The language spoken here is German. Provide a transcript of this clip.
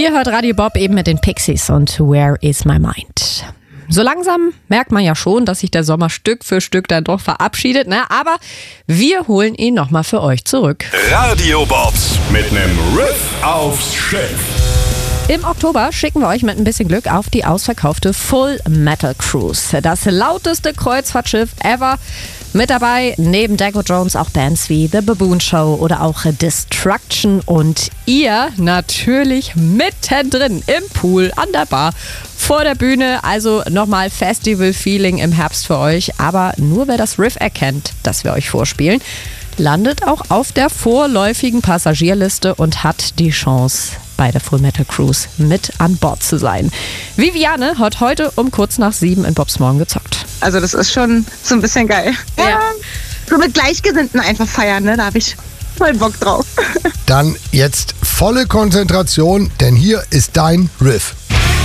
Ihr hört Radio Bob eben mit den Pixies und Where is my mind? So langsam merkt man ja schon, dass sich der Sommer Stück für Stück dann doch verabschiedet, ne? Aber wir holen ihn nochmal für euch zurück. Radio Bobs mit nem Riff aufs Schiff. Im Oktober schicken wir euch mit ein bisschen Glück auf die ausverkaufte Full Metal Cruise. Das lauteste Kreuzfahrtschiff ever. Mit dabei neben Deco Jones auch Bands wie The Baboon Show oder auch Destruction und ihr natürlich mittendrin im Pool, an der Bar, vor der Bühne. Also nochmal Festival-Feeling im Herbst für euch. Aber nur wer das Riff erkennt, das wir euch vorspielen, landet auch auf der vorläufigen Passagierliste und hat die Chance, bei der Full Metal Cruise mit an Bord zu sein. Viviane hat heute um kurz nach 7 in Bobs Morgen gezockt. Also das ist schon so ein bisschen geil. Ja. So mit Gleichgesinnten einfach feiern, ne? Da habe ich voll Bock drauf. Dann jetzt volle Konzentration, denn hier ist dein Riff.